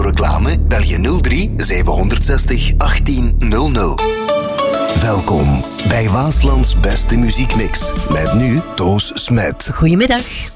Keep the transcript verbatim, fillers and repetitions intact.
reclame bel je nul drie zevenhonderdzestig achttien nul nul. Welkom bij Waaslands beste muziekmix. Met nu Toos Smet. Goedemiddag.